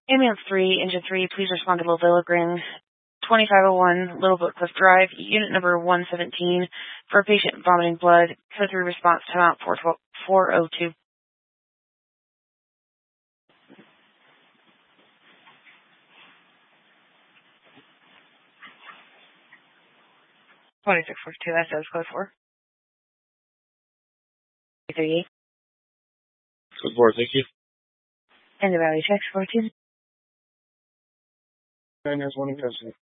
Ambulance 3, Engine 3, please respond to Lavilla Green, 2501 Little Book Cliff Drive, unit number 117, for a patient vomiting blood. Code 3 response, timeout 402. 2642, that says code 4. 38. Code 4, thank you. And the value checks 42. 9 has 1 in custody.